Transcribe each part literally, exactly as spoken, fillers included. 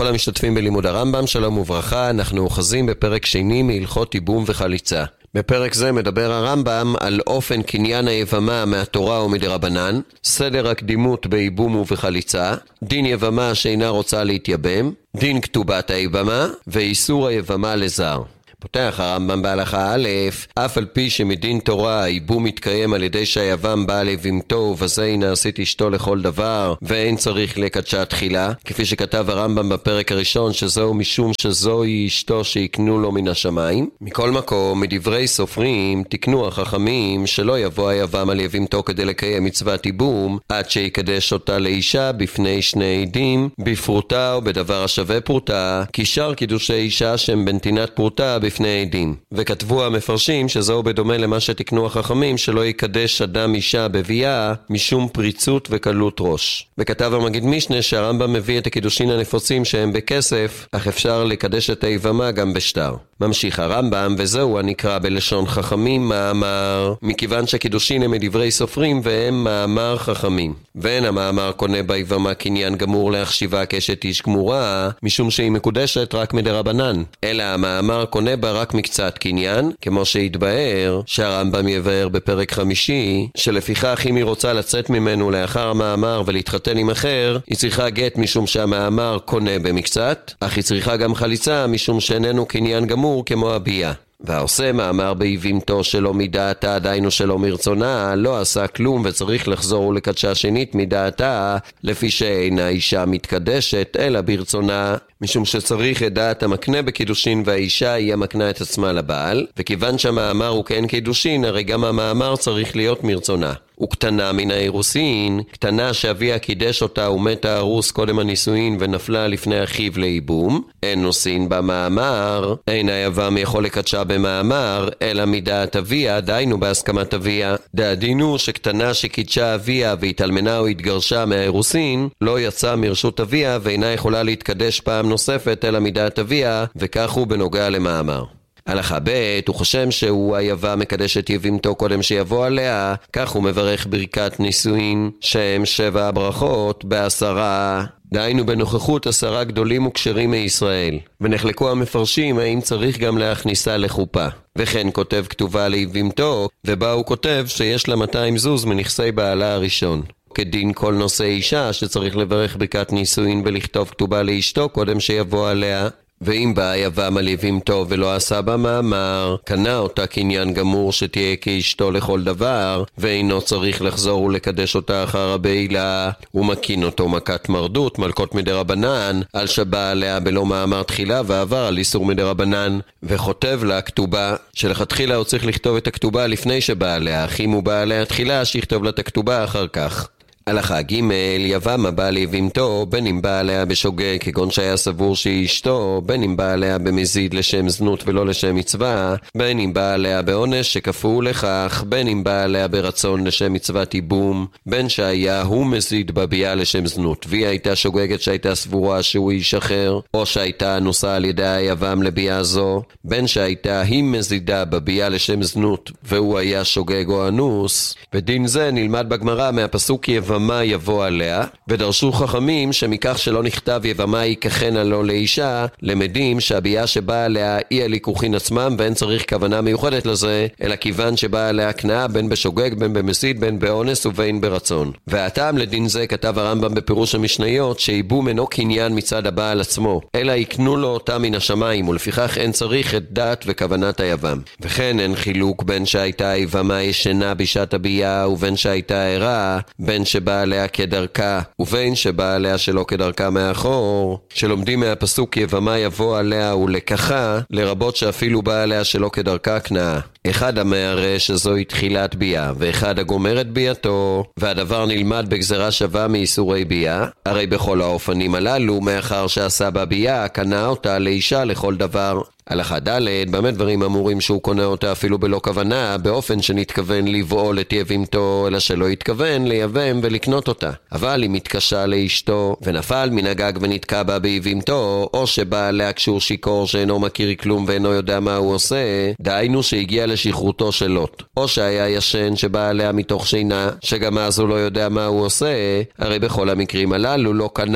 לכל המשתתפים בלימוד הרמב"ם, שלום וברכה. אנחנו אוחזים בפרק שני מהלכות ייבום וחליצה. בפרק זה מדבר הרמב"ם על אופן קניין היבמה מהתורה ומדרבנן, סדר הקדימות בייבום ובחליצה, דין יבמה שאינה רוצה להתייבם, דין כתובת היבמה ואיסור היבמה לזר. פותח הרמב"ם בהלכה א', אף על פי שמדין תורה הייבום מתקיים על ידי שהיבם בא לבהמתו ובזה היא נעשית אשתו לכל דבר ואין צריך לקדשה תחילה, כפי שכתב הרמב"ם בפרק הראשון שזהו משום שזוהי אשתו שיקנו לו מן השמיים. מכל מקום, מדברי סופרים תקנו החכמים שלא יבוא היבם על יבמתו כדי לקיים מצוות ייבום עד שיקדש אותה לאישה בפני שני עדים בפרוטה או בדבר השווה פרוטה, כי שאר קידושי אישה שהם בנתינת פרוטה בפני עדים. וכתבו המפרשים שזהו בדומה למה שתקנו החכמים שלא יקדש אדם אישה בביאה משום פריצות וקלות ראש. וכתב המגיד משנה שהרמב"ם מביא את הקידושין הנפוצים שהם בכסף, אך אפשר לקדש את היבמה גם בשטר. ממשיך הרמב"ם, וזהו הנקרא בלשון חכמים מאמר, מכיוון שהקידושין הם מדברי סופרים והם מאמר חכמים. ואין המאמר קונה ביבמה קניין גמור להחשיבה כאשת איש גמורה, משום שהיא מקודשת רק מדרבנן, אלא המאמר קונה בה רק מקצת קניין, כמו שהתבאר שהרמב"ם יבאר בפרק חמישי, שלפיכך אם היא רוצה לצאת ממנו לאחר המאמר ולהתחתן עם אחר, היא צריכה גט משום שהמאמר קונה במקצת, אך היא צריכה גם חליצה משום שאיננו קניין גמור כמו הביאה. והעושה מאמר ביבמתו שלא מדעתה, דיינו שלא מרצונה, לא עשה כלום וצריך לחזור ולקדשה שנית מדעתה, לפי שאינה אישה מתקדשת אלא ברצונה, משום שצריך את דעת המקנה בקידושין והאישה היא המקנה את עצמה לבעל, וכיוון שהמאמר הוא כן קידושין, הרי גם המאמר צריך להיות מרצונה. וקטנה מן האירוסין, קטנה שאביה קידש אותה ומת הארוס קודם הנישואין ונפלה לפני אחיו לייבום, אין נושאים במאמר, אין היבם יכול לקדשה במאמר, אלא מדעת אביה, דיינו בהסכמת אביה. דעדינו שקטנה שקידשה אביה והתאלמנה או התגרשה מהאירוסין, לא יצא מרשות אביה ואינה יכולה להתקדש פעם נוספת אלא מדעת אביה, וכך הוא בנוגע למאמר. הלכה ב' הוא חושב שהוא היבם מקדש את יבמתו קודם שיבוא עליה, כך הוא מברך ברכת נישואין שהם שבע הברכות בעשרה, דהיינו בנוכחות עשרה גדולים וקשרים מישראל. ונחלקו המפרשים האם צריך גם להכניסה לחופה. וכן כותב כתובה ליבמתו, ובה הוא כותב שיש לה מאתיים זוז מנכסי בעלה הראשון. כדין כל נושא אישה שצריך לברך ברכת נישואין ולכתוב כתובה לאשתו קודם שיבוא עליה. ואם בא היבם על יבמתו ולא עשה במאמר, קנה אותה קניין גמור שתהיה כאשתו לכל דבר, ואינו צריך לחזור ולקדש אותה אחר הבעילה, ומקין אותו מכת מרדות, מלכות מדרבנן, על שבא עליה בלא מאמר תחילה ועבר על איסור מדרבנן, וכותב לה כתובה, שלכתחילה הוא צריך לכתוב את הכתובה לפני שבא עליה, אך אם הוא בא עליה תחילה, שיכתוב לה את הכתובה אחר כך. הלכה ג' יבם הבא ליבמתו, בין אם בא עליה בשוגג כגון שהיה סבור שהיא אשתו, בין אם בא עליה במזיד לשם זנות ולא לשם מצווה, בין אם בא עליה בעונש שכפו לכך, בין אם בא עליה ברצון לשם מצוות ייבום, בין שהיה הוא מזיד בביאה לשם זנות והיא הייתה שוגגת שהייתה סבורה שהוא איש אחר, או שהייתה אנוסה על ידי היבם לביאה זו, בין שהייתה היא מזידה בביאה לשם זנות והוא היה שוגג או אנוס. ודין זה נלמד בגמרא מהפסוק יבמה יבוא עליה, ודרשו חכמים שמכך שלא נכתב יבמה ייקחנה לו לאישה, למדים שהביאה שבאה עליה היא הליקוחין עצמם ואין צריך כוונה מיוחדת לזה, אלא כיוון שבאה עליה קנאה בין בשוגג בין במסית בין באונס ובין ברצון. והטעם לדין זה כתב הרמב"ם בפירוש המשניות שייבום אינו קניין מצד הבעל עצמו, אלא יקנו לו אותה מן השמיים, ולפיכך אין צריך את דעת וכוונת היבם. וכן אין חילוק בין שהייתה היבמה ישנה בשעת הביאה ובין שהייתה ערה, בין שבא עליה כדרכה ובין שבא עליה שלא כדרכה מאחור, שלומדים מהפסוק יבמה יבוא עליה ולקחה, לרבות שאפילו בא עליה שלא כדרכה קנאה. אחד המערה שזוהי תחילת ביאה, ואחד הגומר את ביאתו, והדבר נלמד בגזרה שווה מאיסורי ביאה, הרי בכל האופנים הללו, מאחר שעשה בה ביאה, קנה אותה לאישה לכל דבר. הלכה ד' במה דברים אמורים שהוא קונה אותה אפילו בלא כוונה, באופן שנתכוון לבעול את יבמתו, אלא שלא התכוון ליבם ולקנות אותה. אבל אם התקשה לאשתו ונפל מן הגג ונתקע בה ביבמתו, או שבא עליה כשהוא שיקור שאינו מכיר כלום ואינו יודע מה הוא עושה, דהיינו שהגיע לשכרותו של לוט, או שהיה ישן שבא עליה מתוך שינה, שגם אז הוא לא יודע מה הוא עושה, הרי בכל המקרים הללו לא קנה.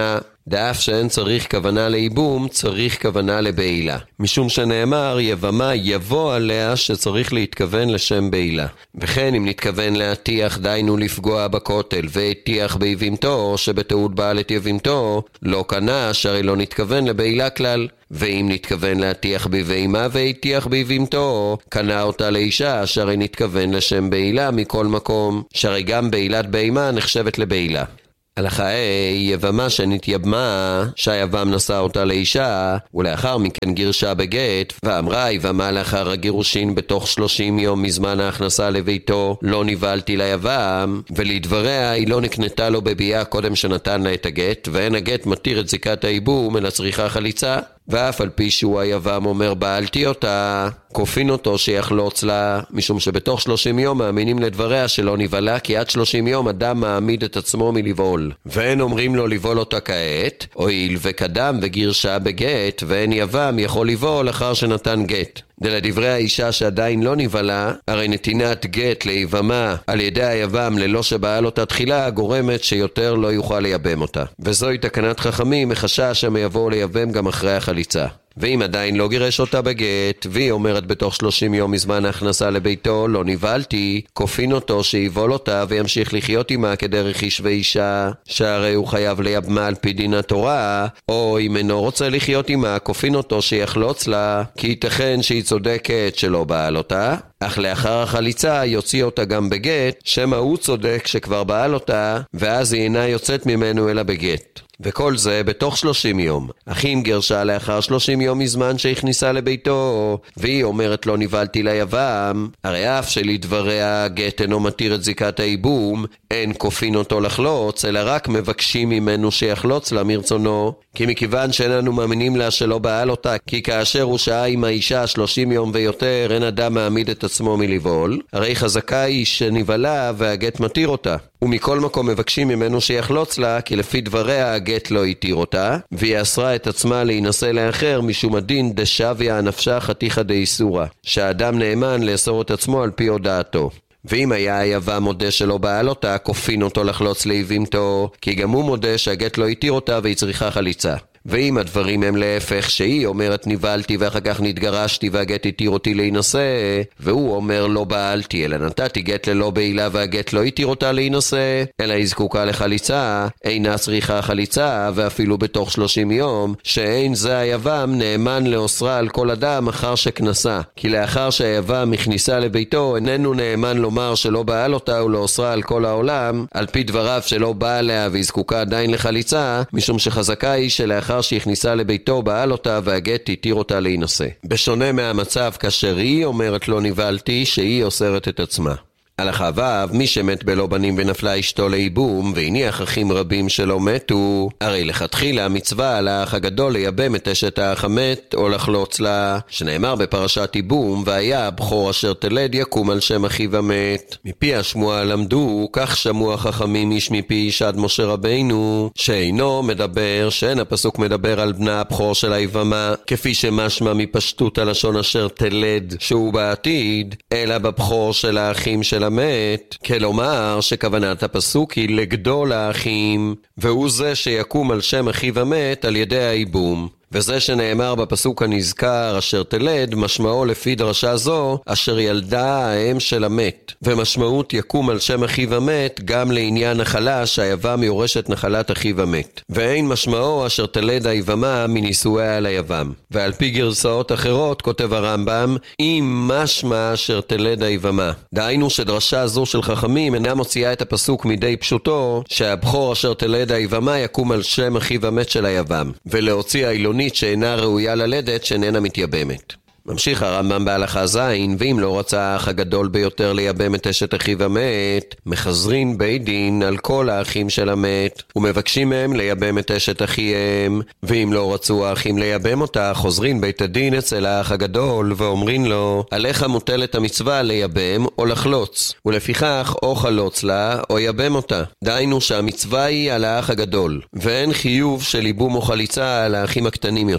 דאף שאין צריך כוונה לייבום, צריך כוונה לבעילה. משום שנאמר, יבמה יבוא עליה שצריך להתכוון לשם בעילה. וכן אם נתכוון להטיח דיינו לפגוע בכותל, והטיח ביבימתו, שבטעות בעל את יבימתו, לא קנה, שהרי לא נתכוון לבעילה כלל. ואם נתכוון להטיח בבהמה והטיח ביבימתו, קנה אותה לאישה, שהרי נתכוון לשם בעילה מכל מקום, שהרי גם בעילת בהמה נחשבת לבעילה. הלכה ה' יבמה שנתייבמה, שהיבם נשא אותה לאישה, ולאחר מכן גירשה בגט, ואמרה יבמה לאחר הגירושין בתוך שלושים יום מזמן ההכנסה לביתו, לא נבלתי ליבם, ולדבריה היא לא נקנתה לו בביאה קודם שנתן לה את הגט, ואין הגט מתיר את זיקת הייבום אלא צריכה חליצה. ואף על פי שהוא היבם אומר בעלתי אותה, כופין אותו שיחלוץ לה, משום שבתוך שלושים יום מאמינים לדבריה שלא נבלה, כי עד שלושים יום אדם מעמיד את עצמו מלבעול. ואין אומרים לו לבעול אותה כעת, הואיל וקדם וגירשה בגט, ואין יבם יכול לבעול אחר שנתן גט. דלדברי האישה שעדיין לא נבלה, הרי נתינת גט ליבמה על ידי היבם ללא שבעל אותה תחילה, גורמת שיותר לא יוכל לייבם אותה. וזוהי תקנת חכמים, מחשש שהם יבואו לייבם גם אחרי החליצה. ואם עדיין לא גירש אותה בגט, והיא אומרת בתוך שלושים יום מזמן ההכנסה לביתו, לא נבלתי, כופין אותו שיבול אותה וימשיך לחיות עמה כדרך איש ואישה, שהרי הוא חייב לייבמה על פי דין התורה, או אם אינו רוצה לחיות עמה, כופין אותו שיחלוץ לה, כי ייתכן שהיא צודקת שלא בעל אותה, אך לאחר החליצה יוציא אותה גם בגט, שמה הוא צודק שכבר בעל אותה, ואז היא אינה יוצאת ממנו אלא בגט. וכל זה בתוך שלושים יום. אך אם גרשה לאחר שלושים יום מזמן שהכניסה לביתו, והיא אומרת לא נבלתי ליבם, הרי אף שלדבריה גט אינו מתיר את זיקת הייבום, אין כופין אותו לחלוץ, אלא רק מבקשים ממנו שיחלוץ לה מרצונו, כי מכיוון שאיננו מאמינים לה שלא בעל אותה, כי כאשר הוא שעה עם האישה שלושים יום ויותר, אין אדם מעמיד את עצמו מלבעול, הרי חזקה היא שנבלה והגט מתיר אותה. ומכל מקום מבקשים ממנו שיחלוץ לה, כי לפי דבריה הגט לא יתיר אותה, והיא אסרה את עצמה להינשא לאחר משום הדין דשביה הנפשה חתיכה דאיסורה, שהאדם נאמן לאסור את עצמו על פי הודעתו. ואם היה היבם מודה שלא בעל אותה, כופין אותו לחלוץ ליבימתו, כי גם הוא מודה שהגט לא יתיר אותה והיא צריכה חליצה. ואם הדברים הם להפך, שהיא אומרת נבלתי ואחר כך נתגרשתי והגט התיר אותי להינשא, והוא אומר לא בעלתי אלא נתתי גט ללא בעילה והגט לא התיר אותה להינשא, אלא היא זקוקה לחליצה, אינה צריכה חליצה, ואפילו בתוך שלושים יום, שאין זה היבם נאמן לאוסרה על כל אדם אחר שכנסה, כי לאחר שהיבם הכניסה לביתו איננו נאמן לומר שלא בעל אותה ולאוסרה על כל העולם, על פי דבריו שלא בעל לה והיא זקוקה עדיין לחליצה, משום שחזקה היא שלאחר שהכניסה לביתו בעל אותה והגט התיר אותה להינשא. בשונה מהמצב כאשר היא אומרת לא נבלתי, שהיא אוסרת את עצמה. הלכה ו' מי שמת בלא בנים ונפלה אשתו לייבום והניח אחים רבים שלא מתו, הרי לכתחילה המצווה על האח הגדול לייבם את אשת האח המת או לחלוץ לה, שנאמר בפרשת ייבום והיה הבכור אשר תלד יקום על שם אחיו המת. מפי השמועה למדו, כך שמעו החכמים איש מפי איש עד משה רבינו, שאינו מדבר, שאין הפסוק מדבר על בנה הבכור של היבמה כפי שמשמע מפשטות הלשון אשר תלד שהוא בעתיד, אלא בבכור של האחים של המת, כלומר שכוונת הפסוק היא לגדול האחים, והוא זה שיקום על שם אחיו המת על ידי הייבום. וזה שנאמר בפסוק הנזכר אשר תלד, משמעו לפי דרשה זו אשר ילדה האם של המת, ומשמעות יקום על שם אחיו המת גם לעניין נחלה שהיבם יורשת נחלת אחיו המת, ואין משמעו אשר תלד היבמה מנישואיה על היבם. ועל פי גרסאות אחרות כותב הרמב"ם אם משמע אשר תלד היבמה, דהיינו שדרשה זו של חכמים אינה מוציאה את הפסוק מידי פשוטו שהבכור אשר תלד היבמה יקום על שם אחיו המת של היבם, ולהוציא האילונית שאינה ראויה ללדת שאיננה מתייבמת. ממשיך הרמב"ם בהלכה זין, ואם לא רצה האח הגדול ביותר לייבם את אשת אחיו המת, מחזרין בית דין על כל האחים של המת, ומבקשים מהם לייבם את אשת אחיהם, ואם לא רצו האחים לייבם אותה, חוזרין בית הדין אצל האח הגדול, ואומרים לו, עליך מוטלת המצווה לייבם או לחלוץ, ולפיכך או חלוץ לה או ייבם אותה. דהיינו שהמצווה היא על האח הגדול, ואין חיוב של ייבום או חליצה על האחים הקטנים יותר.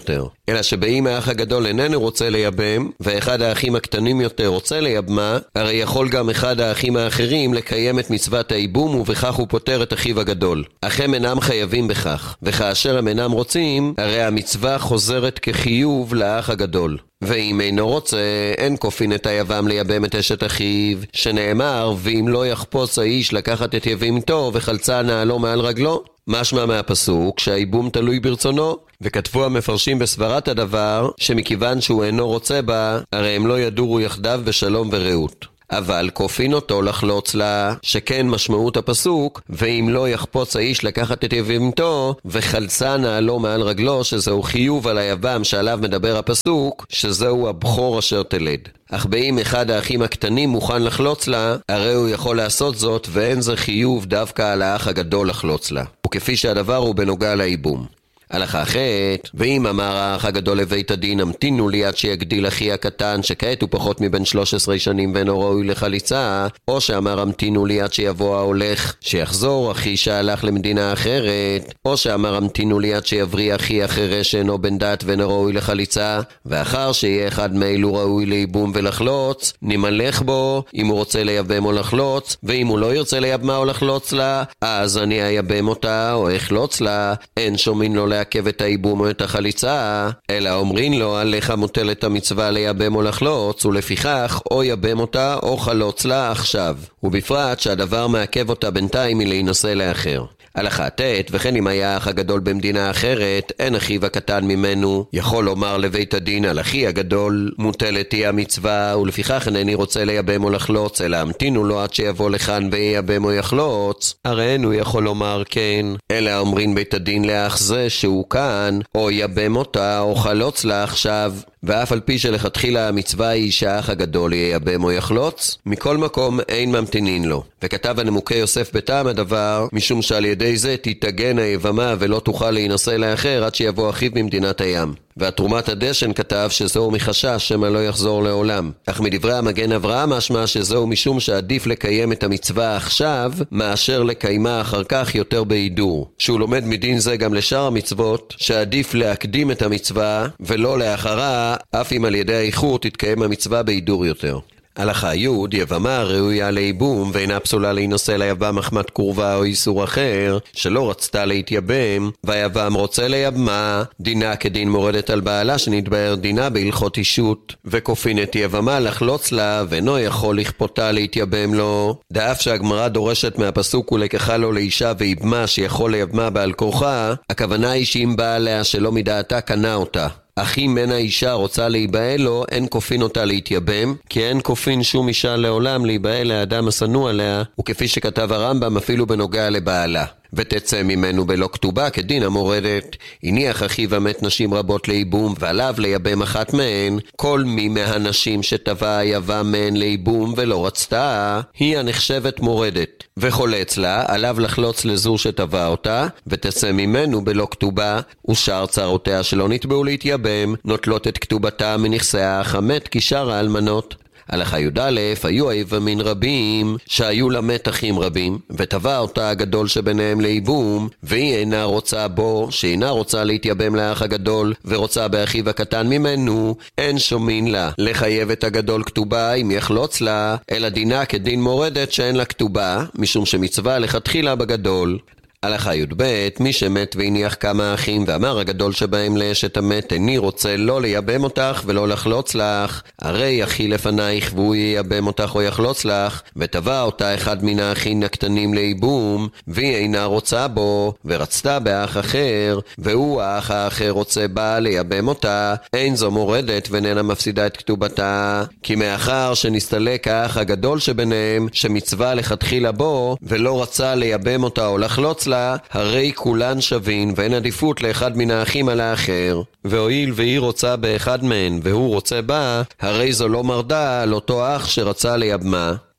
אלא שבאם האח הגדול איננו רוצה לייבם, ואחד האחים הקטנים יותר רוצה לייבמה, הרי יכול גם אחד האחים האחרים לקיים את מצוות הייבום, ובכך הוא פותר את אחיו הגדול. אך הם אינם חייבים בכך, וכאשר הם אינם רוצים, הרי המצווה חוזרת כחיוב לאח הגדול. ואם אינו רוצה, אין כופין את היבם לייבם את אשת אחיו, שנאמר, ואם לא יחפוץ האיש לקחת את יבימתו וחלצה נעלו מעל רגלו. משמע מהפסוק שהייבום תלוי ברצונו, וכתבו המפרשים בסברת הדבר שמכיוון שהוא אינו רוצה בה, הרי הם לא ידורו יחדיו בשלום ורעות. אבל כופין אותו לחלוץ לה, שכן משמעות הפסוק, ואם לא יחפוץ האיש לקחת את יבימתו, וחלצה נעלו מעל רגלו, שזהו חיוב על היבם שעליו מדבר הפסוק, שזהו הבכור אשר תלד. אך באם אחד האחים הקטנים מוכן לחלוץ לה, הרי הוא יכול לעשות זאת, ואין זה חיוב דווקא על האח הגדול לחלוץ לה. וכפי שהדבר הוא בנוגע לייבום. הלכה אחת, ואם אמר האח הגדול לבית הדין, המתינו לי עד שיגדיל אחי הקטן, שכעת הוא פחות מבין שלוש עשרה שנים ואינו ראוי לחליצה, או שאמר המתינו לי עד שיבוא ההולך, שיחזור אחי שהלך למדינה אחרת, או שאמר המתינו לי עד שיבריא אחי אחרי שאינו בן דת ואינו ראוי לחליצה, ואחר שיהיה אחד מאלו ראוי לייבום ולחלוץ, נמלך בו אם הוא רוצה לייבם או לחלוץ, ואם הוא לא ירצה לייבמה או לחלוץ לה, אז אני אייבם אותה או אחלוץ לה, אין שומין לו לעכב את הייבום או את החליצה, אלא אומרים לו עליך מוטלת המצווה לייבם או לחלוץ, ולפיכך או ייבם אותה או חלוץ לה עכשיו, ובפרט שהדבר מעכב אותה בינתיים מלהינשא לאחר. הלכה ת', וכן אם היה האח הגדול במדינה אחרת, אין אחיו הקטן ממנו, יכול לומר לבית הדין על אחי הגדול, מוטלת היא המצווה, ולפיכך אינני רוצה לייבם או לחלוץ, אלא המתינו לו עד שיבוא לכאן וייבם או יחלוץ, הרי אין הוא יכול לומר כן, אלא אומרים בית הדין לאח זה שהוא כאן, או ייבם אותה או חלוץ לה עכשיו, ואף על פי שלכתחילה המצווה היא שהאח הגדול ייבם או יחלוץ, מכל מקום אין ממתינין לו. וכתב הנמוקי יוסף בטעם הדבר, משום שעל ידי זה תתגן היבמה ולא תוכל להינשא לאחר עד שיבוא אחיו ממדינת הים. והתרומת הדשן כתב שזהו מחשש שמא לא יחזור לעולם. אך מדברי המגן אברהם משמע שזהו משום שעדיף לקיים את המצווה עכשיו, מאשר לקיימה אחר כך יותר בהידור. שהוא לומד מדין זה גם לשאר המצוות, שעדיף להקדים את המצווה ולא לאחרה, אף אם על ידי האיחור תתקיים המצווה בהידור יותר. הלכה י', יבמה ראויה לייבום ואינה פסולה להינשא ליבם מחמת קורבה או איסור אחר שלא רצתה להתייבם, והיבם רוצה לייבמה, דינה כדין מורדת על בעלה שנתבהר דינה בהלכות אישות, וכופין את יבמה לחלוץ לה ואינו יכול לכפותה להתייבם לו. דאף שהגמרא דורשת מהפסוק ולקחה לו לאישה וייבמה שיכול לייבמה בעל כורחה, הכוונה היא שאם בעליה שלא מדעתה קנה אותה, אך אם אין האישה רוצה להיבעל לו, אין כופין אותה להתייבם, כי אין כופין שום אישה לעולם להיבעל לאדם השנוא עליה, וכפי שכתב הרמב"ם אפילו בנוגע לבעלה. ותצא ממנו בלא כתובה כדין המורדת, הניח אחיו המת נשים רבות לייבום, ועליו לייבם אחת מהן, כל מי מהנשים שטבע היבם מהן לייבום ולא רצתה, היא הנחשבת מורדת, וחולץ לה, עליו לחלוץ לזו שטבע אותה, ותצא ממנו בלא כתובה, ושאר צרותיה שלא נתבעו להתייבם, נוטלות את כתובתה מנכסי האח המת כשאר האלמנות. הלכה י' היו היבמין רבים שהיו למת אחים רבים, וטבע אותה הגדול שביניהם לייבום, והיא אינה רוצה בו, שאינה רוצה להתייבם לאח הגדול ורוצה באחיו הקטן ממנו, אין שומין לה לחייב את הגדול כתובה אם יחלוץ לה, אלא דינה כדין מורדת שאין לה כתובה, משום שמצווה לכתחילה בגדול. הלכה י' ב' מי שמת והניח כמה אחים ואמר הגדול שבהם לאשת המת, איני רוצה לא לייבם אותך ולא לחלוץ לך, הרי אחי לפנייך והוא ייבם אותך או יחלוץ לך, וטבע אותה אחד מן האחים הקטנים לייבום, והיא אינה רוצה בו ורצתה באח אחר, והוא האח האחר רוצה בה לייבם אותה, אין זו מורדת ואיננה מפסידה את כתובתה, כי מאחר שנסתלק האח הגדול שביניהם שמצווה לכתחילה בו ולא רצה לייבם אותה או לחלוץ לה, הרי כולן שווין ואין עדיפות לאחד מן האחים על האחר, והואיל והיא רוצה באחד מהן והוא רוצה בה, הרי זו לא מרדה על אותו אח שרצה לייבמה.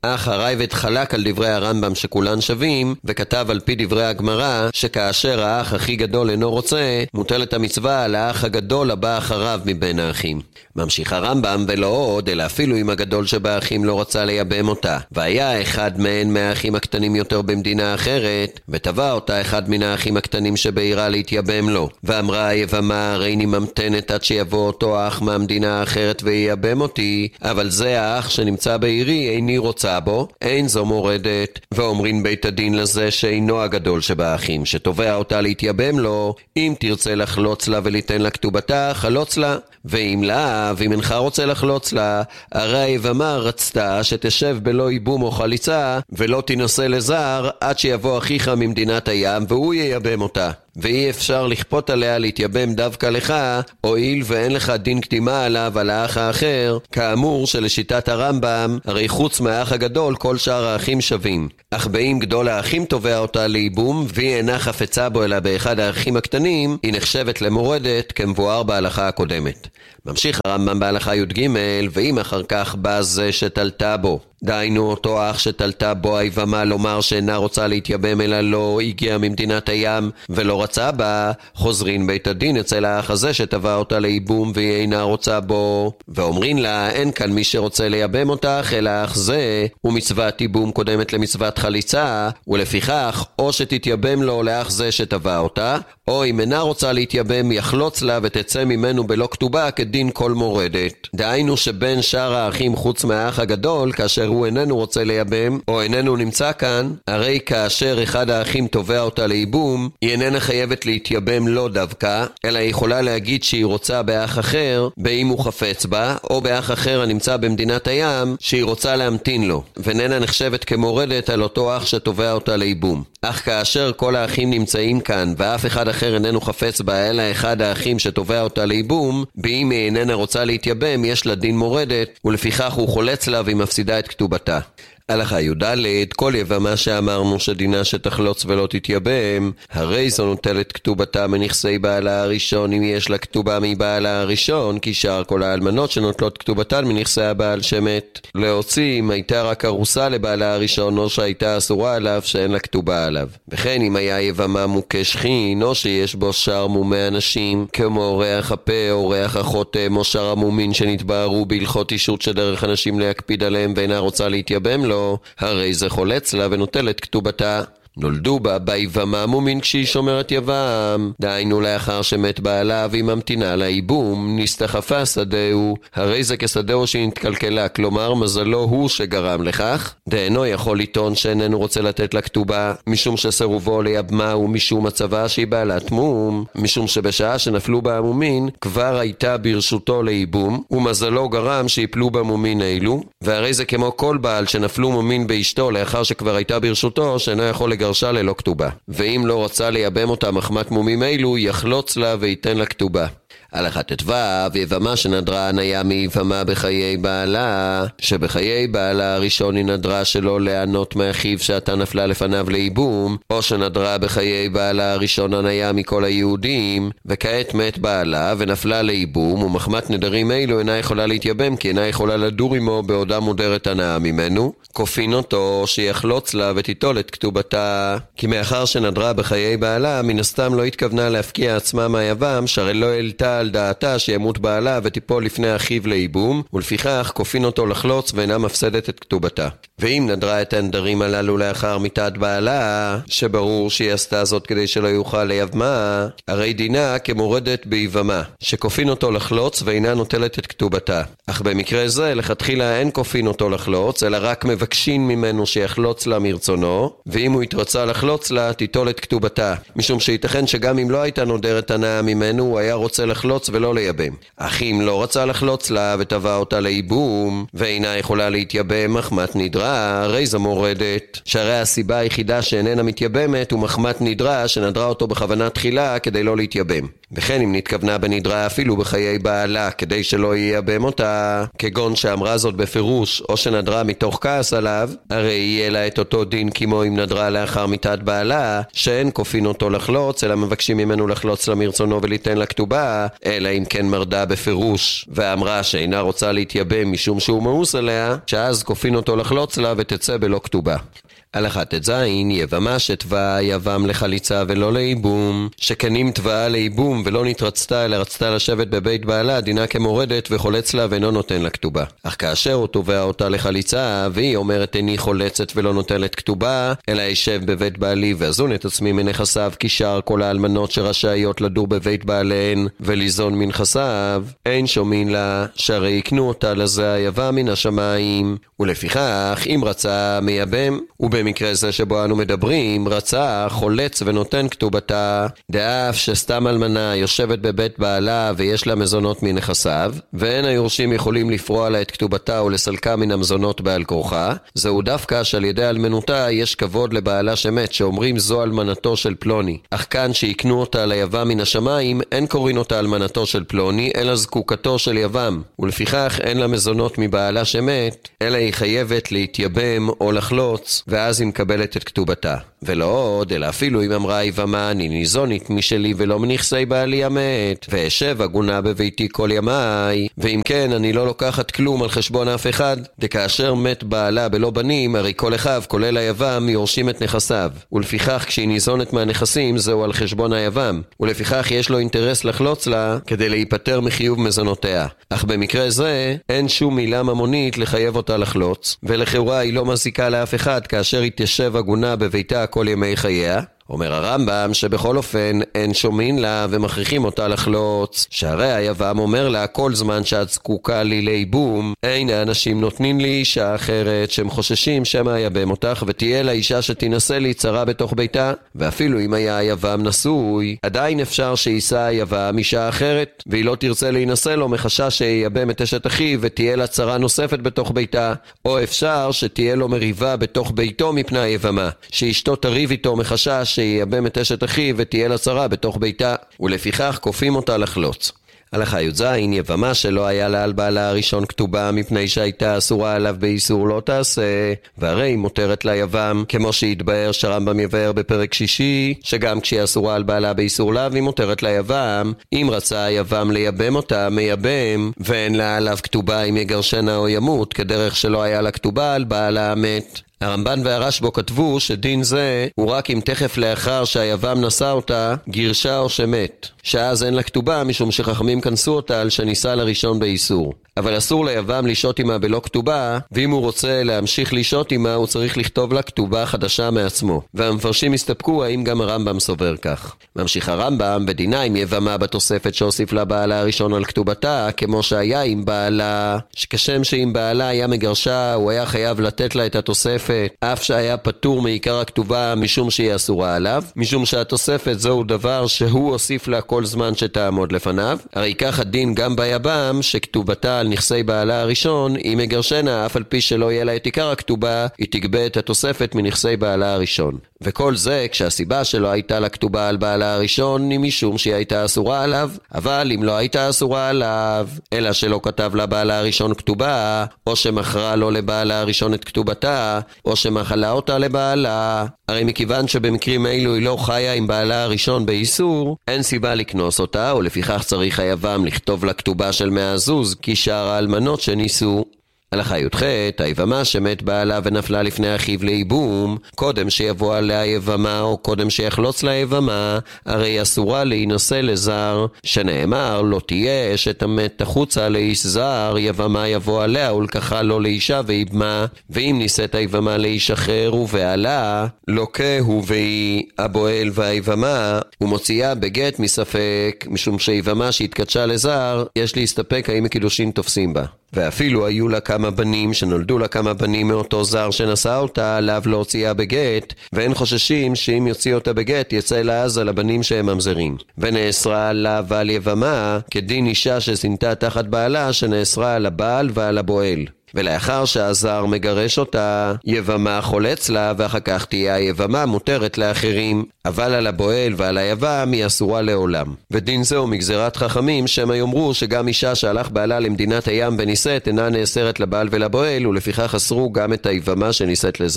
אך הרייבד חלק על דברי הרמב"ם שכולן שווים, וכתב על פי דברי הגמרא שכאשר האח הכי גדול אינו רוצה, מוטלת המצווה על האח הגדול הבא אחריו מבין האחים. ממשיך הרמב"ם, ולא עוד, אלא אפילו אם הגדול שבאחים לא רצה לייבם אותה, והיה אחד מהן מהאחים הקטנים יותר במדינה אחרת, ותבע אותה אחד מן האחים הקטנים שבעירה להתייבם לו, ואמרה היבמה, הרי אני ממתנת עד שיבוא אותו האח מהמדינה האחרת וייבם אותי, אבל זה האח שנמצא בעירי איני רוצה בו, אין זו מורדת. ואומרים בית הדין לזה שאינו הגדול שבאחים שתובע אותה להתייבם לו, אם תרצה לחלוץ לה וליתן לה כתובתה, חלוץ לה, ואם לה, ואם אינך רוצה לחלוץ לה, הרי היבמה רצתה שתשב בלא ייבום או חליצה, ולא תנסה לזר עד שיבוא אחיך ממדינת הים והוא ייבם אותה. ואי אפשר לכפות עליה להתייבם דווקא לך, הואיל ואין לך דין קדימה עליו על האח האחר, כאמור שלשיטת הרמב"ם, הרי חוץ מהאח הגדול כל שאר האחים שווים. אך באם גדול האחים תובע אותה לייבום, והיא אינה חפצה בו אלא באחד האחים הקטנים, היא נחשבת למורדת כמבואר בהלכה הקודמת. ממשיך הרמב"ם בהלכה י"ג, ואם אחר כך בא זה שתלתה בו, דהיינו אותו אח שתלתה בו היבמה לומר שאינה רוצה להתייבם אלא לא הגיע ממדינת הים ולא רצה בה, חוזרין בית הדין אצל האח הזה שטבע אותה לייבום והיא אינה רוצה בו, ואומרים לה אין כאן מי שרוצה לייבם אותך אלא האח זה, ומצוות ייבום קודמת למצוות חליצה, ולפיכך או שתתייבם לו לאח זה שטבע אותה, או אם אינה רוצה להתייבם יחלוץ לה ותצא ממנו בלא כתובה כדין כל מורדת. דהיינו שבין שאר האחים חוץ מהאח הגדול, כאשר הוא איננו רוצה לייבם או איננו נמצא כאן, הרי כאשר אחד האחים תובע אותה לייבום, היא איננה חייבת להתייבם לא דווקא, אלא היא יכולה להגיד שהיא רוצה באח אחר באם הוא חפץ בה, או באח אחר הנמצא במדינת הים שהיא רוצה להמתין לו, ואיננה נחשבת כמורדת על אותו אח שתובע אותה לייבום. אך כאשר כל האחים נמצאים כאן ואף אחד אחר איננו חפץ בה אלא אחד האחים שתובע אותה לייבום, באם היא איננה רוצה להתייבם יש לה דין מורדת, ולפיכך הוא חולץ לה והיא מפסידה את כתובתה. הלכה י"ד, כל יבמה שאמרנו שדינה שתחלוץ ולא תתייבם, הרי זו נוטלת כתובתה מנכסי בעלה הראשון אם יש לה כתובה מבעלה הראשון, כי שאר כל האלמנות שנוטלות כתובתן מנכסי הבעל שמת. להוציא אם הייתה רק ארוסה לבעלה הראשון או שהייתה אסורה עליו שאין לה כתובה עליו. וכן אם היה יבמה מוכה שכין או שיש בו שאר מומי אנשים, כמו אורח הפה, אורח החותם או שאר המומין שנתבהרו בהלכות אישות שדרך אנשים להקפיד עליהם ואינה רוצה להתייבם לו, הרי זה חולץ לה ונוטלת כתובתה. נולדו בה ביבמה מומין כשהיא שומרת יבם, דהיינו לאחר שמת בעלה והיא ממתינה לייבום, נסתחפה שדהו, הרי זה כשדהו שנתקלקלה, כלומר מזלו הוא שגרם לכך, דהנו יכול לטעון שאיננו רוצה לתת לה כתובה, משום שסירובו לייבמה ומשום מצבה שהיא בעלת מום, משום שבשעה שנפלו בה המומין כבר הייתה ברשותו לייבום, ומזלו גרם שיפלו בה מומין אילו, והרי זה כמו כל בעל שנפלו מומין באשתו לאחר שכבר הייתה ברשותו שאינו יכול לגרשה ללא כתובה, ואם לא רצה לייבם אותה מחמת מומים אילו יחלוץ לה וייתן לה כתובה. הלכה ט"ו, יבמה שנדרה הניה מיבמה בחיי בעלה, שבחיי בעלה הראשון היא נדרה שלא לענות מאחיו שאתה נפלה לפניו לייבום, או שנדרה בחיי בעלה הראשון הניה מכל היהודים, וכעת מת בעלה ונפלה לייבום, ומחמת נדרים אילו אינה יכולה להתייבם כי אינה יכולה לדור עמו בעודה מודרת הנאה ממנו, כופין אותו שיחלוץ לה ותיטול את כתובתה, כי מאחר שנדרה בחיי בעלה מן הסתם לא התכוונה להפקיע עצמה מהיבם, שהרי לא העלתה על דעתה שימות בעלה ותיפול לפני אחיו לייבום, ולפיכך כופין אותו לחלוץ ואינה מפסדת את כתובתה. ואם נדרה את הנדרים הללו לאחר מיתת בעלה, שברור שהיא עשתה זאת כדי שלא יוכל לייבמה, הרי דינה כמורדת ביבמה, שכופין אותו לחלוץ ואינה נוטלת את כתובתה. אך במקרה זה לכתחילה אין כופין אותו לחלוץ, אלא רק מבקשים ממנו שיחלוץ לה מרצונו, ואם הוא יתרצה לחלוץ לה תיטול את כתובתה, משום שייתכן שגם אם לא הייתה נודרת הנאה ממנו הוא היה רוצה לחלוץ ולא לייבם. אך אם לא רצה לחלוץ לה ותבע אותה לייבום ואינה יכולה להתייבם מחמת נדרה, הרי זו מורדת, שהרי הסיבה היחידה שאיננה מתייבמת הוא מחמת נדרה שנדרה אותו בכוונה תחילה כדי לא להתייבם. וכן אם נתכוונה בנדרה אפילו בחיי בעלה כדי שלא ייבם אותה, כגון שאמרה זאת בפירוש או שנדרה מתוך כעס עליו, הרי יהיה לה את אותו דין כמו אם נדרה לאחר מיתת בעלה, שאין כופין אותו לחלוץ אלא מבקשים ממנו לחלוץ למרצונו וליתן לה כתובה, אלא אם כן מרדה בפירוש ואמרה שאינה רוצה להתייבם משום שהוא מאוס עליה, שאז כופין אותו לחלוץ תחלוץ לה ותצא בלא כתובה. הלכה ט"ז, יבמה שתבעה יבם לחליצה ולא לייבום, שכן אם תבעה לייבום ולא נתרצתה אלא רצתה לשבת בבית בעלה, דינה כמורדת וחולץ לה ואינו נותן לה כתובה. אך כאשר הוא תובע אותה לחליצה והיא אומרת איני חולצת ולא נותנת כתובה, אלא ישב בבית בעלי ואזון את עצמי מנכסיו, כי שאר כל האלמנות שרשאיות לדור בבית בעליהן וליזון מנכסיו, אין שומעים לה, שהרי יקנו אותה לזה היבם מן השמיים. ולפיכך אם רצה מייבם, ובמקרה זה שבו אנו מדברים, רצה חולץ ונותן כתובתה, דאף שסתם אלמנה יושבת בבית בעלה ויש לה מזונות מנכסיו, ואין היורשים יכולים לפרוע לה את כתובתה ולסלקה מן המזונות בעל כורחה, זהו דווקא שעל ידי אלמנותה יש כבוד לבעלה שמת, שאומרים זו אלמנתו של פלוני. אך כאן שיקנו אותה ליבם מן השמיים, אין קוראים אותה אלמנתו של פלוני, אלא זקוקתו של יבם, ולפיכך אין לה מזונות מבעלה שמת, אלא היא חייבת להתייבם או לחלוץ, ואז היא מקבלת את כתובתה. ולא עוד, אלא אפילו אם אמרה יבמה, אני ניזונית משלי ולא מנכסי בעלי המת, ואשב הגונה בביתי כל ימיי, ואם כן אני לא לוקחת כלום על חשבון אף אחד, דכאשר מת בעלה בלא בנים, הרי כל אחיו כולל היבם יורשים את נכסיו, ולפיכך כשהיא ניזונת מהנכסים זהו על חשבון היבם, ולפיכך יש לו אינטרס לחלוץ לה כדי להיפטר מחיוב מזונותיה. אך במקרה זה אין שום מילה ממונית לחייב אותה לחלוץ, ולכאורה היא לא מזיקה לאף אחד כאשר היא תשב הגונה בביתה כל ימי חייה. אומר הרמב"ם שבכל אופן אין שומעים לה ומכריחים אותה לחלוץ, שהרי היבם אומר לה כל זמן שאת זקוקה לי לייבום, אין האנשים נותנים לי אישה אחרת, שהם חוששים שמא יבם אותך ותהיה לה אישה שתנסה להיצרה בתוך ביתה. ואפילו אם היה היבם נשוי, עדיין אפשר שיישא היבם אישה אחרת, והיא לא תרצה להינשא לו מחשש שיבם את אשת אחיו ותהיה לה צרה נוספת בתוך ביתה, או אפשר שתהיה לו מריבה בתוך ביתו מפני היבמה, שאשתו תריב איתו מחשש שיבם את אשת אחיו ותהיה לה צרה בתוך ביתה, ולפיכך כופים אותה לחלוץ. הלכה י"ז, יבמה שלא היה לה על בעלה הראשון כתובה מפני שהייתה אסורה עליו באיסור לא תעשה, והרי מותרת לה יבם, כמו שהתבאר שהרמב"ם יבאר בפרק שישי, שגם כשהיא אסורה על בעלה באיסור לאו היא מותרת לה יבם, אם רצה היבם לייבם אותה מייבם, ואין לה עליו כתובה אם יגרשנה או ימות, כדרך שלא היה לה כתובה על בעלה המת. הרמב"ן והרשב"א כתבו שדין זה הוא רק אם תכף לאחר שהיבם נשא אותה גירשה או שמת, שאז אין לה כתובה משום שחכמים כנסו אותה על שניסה לראשון באיסור. אבל אסור ליבם לשהות עמה בלא כתובה, ואם הוא רוצה להמשיך לשהות עמה הוא צריך לכתוב לה כתובה חדשה מעצמו, והמפרשים הסתפקו האם גם הרמב"ם סובר כך. ממשיך הרמב"ם בדינה עם יבמה בתוספת שהוסיף לה בעלה הראשון על כתובתה, כמו שהיה עם בעלה, שכשם שאם בעלה היה מגרשה הוא היה חייב לתת לה את התוספת, אף שהיה פטור מעיקר הכתובה משום שהיא אסורה עליו, משום שהתוספת זהו דבר שהוא הוסיף לה כל זמן שתעמוד לפניו. הרי כך הדין גם ביבם שכתובתה על נכסי בעלה הראשון, היא מגרשנה אף על פי שלא יהיה לה את עיקר הכתובה, היא תגבה את התוספת מנכסי בעלה הראשון. וכל זה כשהסיבה שלא הייתה לה כתובה על בעלה הראשון היא משום שהיא הייתה אסורה עליו. אבל אם לא הייתה אסורה עליו, אלא שלא כתב לה בעלה הראשון כתובה, או שמכרה לו לבעלה הראשון את כתובתה, או שמחלה אותה לבעלה, הרי מכיוון שבמקרים אלו היא לא חיה עם בעלה הראשון באיסור, אין סיבה לקנוס אותה, ולפיכך צריך היבם לכתוב לה כתובה של מהזוז, כי שאר האלמנות שניסו. הלכה י"ח, היבמה שמת בעלה ונפלה לפני אחיו לייבום, קודם שיבוא עליה יבמה או קודם שיחלוץ לה יבמה, הרי אסורה להינשא לזר, שנאמר לא תהיה אשת המת תחוצה לאיש זר, יבמה יבוא עליה ולקחה לו לאישה ויבמה, ואם נישאת היבמה לאיש אחר ובעלה, לוקה הוא והיא הבועל והיבמה, ומוציאה בגט מספק, משום שיבמה שהתקדשה לזר, יש להסתפק האם הקידושין תופסים בה. ואפילו היו לה כמה בנים שנולדו לה כמה בנים מאותו זר שנשא אותה, עליו לא הוציאה בגט, ואין חוששים שאם יוציא אותה בגט יצא לה אז על הבנים שהם ממזרים. ונאסרה עליו ועל יבמה כדין אישה שזינתה תחת בעלה שנאסרה על הבעל ועל הבועל. ולאחר שהזר מגרש אותה, יבמה חולץ לה, ואחר כך תהיה היבמה מותרת לאחרים, אבל על הבועל ועל היבם היא אסורה לעולם. ודין זהו מגזירת חכמים שהם יאמרו שגם אישה שהלך בעלה למדינת הים ונישאת אינה נאסרת לבעל ולבועל, ולפיכך אסרו גם את היבמה שנישאת לזר.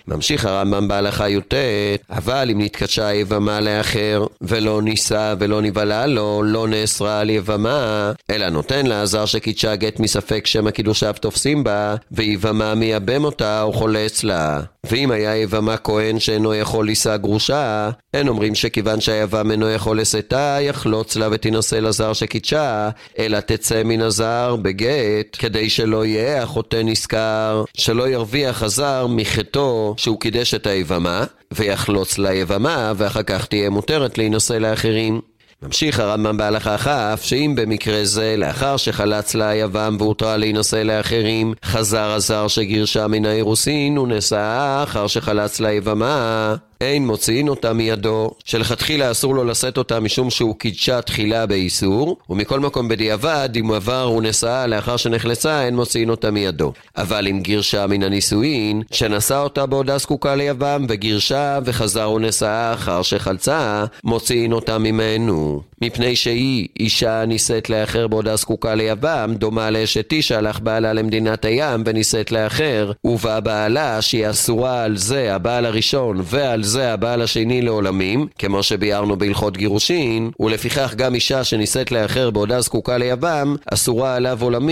ממשיך הרמב"ם בהלכה י"ט, אבל אם נתקדשה היבמה לאחר ולא נישא ולא נבלה לו, לא נאסרה על יבמה, אלא נותן לה זר שקידשה גט מספק שמא קידושיו תופסים בה, ויבמה מייבם אותה או חולץ לה. ואם היה יבמה כהן שאינו יכול לישא גרושה, אין אומרים שכיוון שהיבם אינו יכול לשאתה, יחלוץ לה ותינשא לזר שקידשה, אלא תצא מן הזר בגט, כדי שלא יהיה החוטא נזכר, שלא ירוויח הזר מחטאו שהוא קידש את היבמה, ויחלוץ לה יבמה, ואחר כך תהיה מותרת להינשא לאחרים. ממשיך הרמב"ם בהלכה כ', שאם במקרה זה לאחר שחלץ לה היבם והותרה להינשא לאחרים, חזר הזר שגירשה מן האירוסין ונשא אחר שחלץ לה היבמה, אין מוציאין אותה מידו, שלכתחילה אסור לו לשאת אותה משום שהוא קידשה תחילה באיסור, ומכל מקום בדיעבד, אם הוא עבר ונשאה לאחר שנחלצה, אין מוציאין אותה מידו. אבל אם גירשה מן הנישואין, שנשא אותה בעודה זקוקה ליבם, וגירשה וחזר ונשאה אחר שחלצה, מוציאין אותה ממנו. מפני שהיא אישה נישאת לאחר בעודה זקוקה ליבם, דומה לאשת איש שהלך בעלה למדינת הים ונישאת לאחר, ובא בעלה שהיא אסורה על זה הבעל הראשון ועל זה הבעל השני לעולמים, כמו שביארנו בהלכות גירושין, ולפיכך גם אישה שנישאת לאחר בעודה זקוקה ליבם, אסורה עליו עולמים